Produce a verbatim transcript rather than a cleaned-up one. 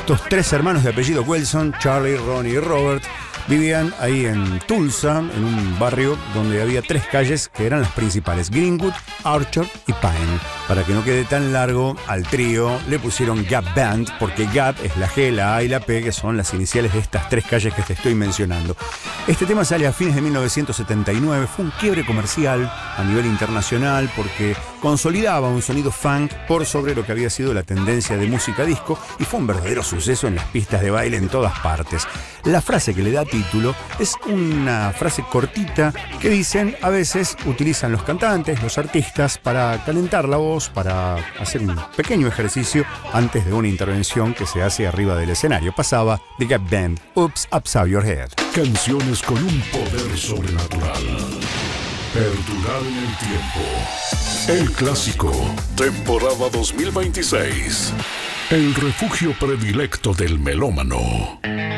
Estos tres hermanos de apellido Wilson, Charlie, Ronnie y Robert, vivían ahí en Tulsa, en un barrio donde había tres calles que eran las principales: Greenwood, Archer y Pine. Para que no quede tan largo, al trío le pusieron Gap Band, porque Gap es la G, la A y la P, que son las iniciales de estas tres calles que te estoy mencionando. Este tema sale a fines de mil novecientos setenta y nueve, fue un quiebre comercial a nivel internacional porque consolidaba un sonido funk por sobre lo que había sido la tendencia de música disco y fue un verdadero suceso en las pistas de baile en todas partes. La frase que le da título es una frase cortita que dicen, a veces utilizan los cantantes, los artistas, para calentar la voz, para hacer un pequeño ejercicio antes de una intervención que se hace arriba del escenario. Pasaba The Gap Band, Oops, Upside Your Head. Canciones con un poder sobrenatural. Perdurar en el tiempo. El clásico. Temporada dos mil veintiséis. El refugio predilecto del melómano.